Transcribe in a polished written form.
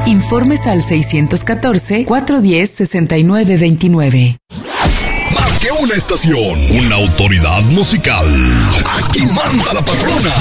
Informes al 614-410-6929. Más que una estación, una autoridad musical. Aquí manda la patrona.